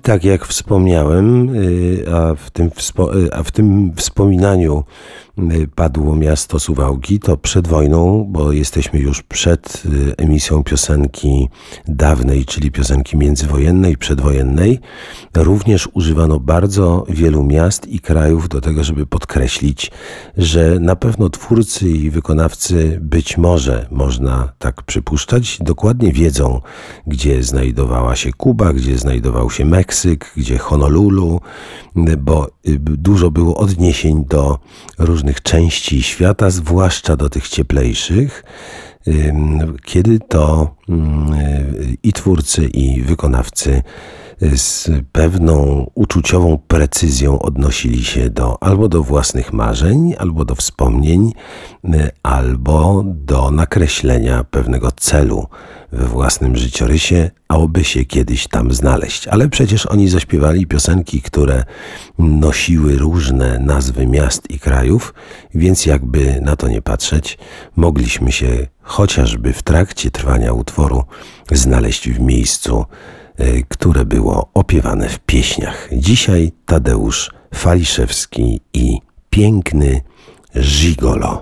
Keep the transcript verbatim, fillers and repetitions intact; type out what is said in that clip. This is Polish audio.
Tak jak wspomniałem, a w tym, wspo- a w tym wspominaniu padło miasto Suwałki, to przed wojną, bo jesteśmy już przed emisją piosenki dawnej, czyli piosenki międzywojennej, przedwojennej, również używano bardzo wielu miast i krajów do tego, żeby podkreślić, że na pewno twórcy i wykonawcy, być może można tak przypuszczać, dokładnie wiedzą, gdzie znajdowała się Kuba, gdzie znajdował się Meksyk, gdzie Honolulu, bo dużo było odniesień do różnych części świata, zwłaszcza do tych cieplejszych, kiedy to i twórcy, i wykonawcy z pewną uczuciową precyzją odnosili się do albo do własnych marzeń, albo do wspomnień, albo do nakreślenia pewnego celu we własnym życiorysie, aby się kiedyś tam znaleźć. Ale przecież oni zaśpiewali piosenki, które nosiły różne nazwy miast i krajów, więc jakby na to nie patrzeć, mogliśmy się chociażby w trakcie trwania utworu znaleźć w miejscu, które było opiewane w pieśniach. Dzisiaj Tadeusz Faliszewski i Piękny Gigolo.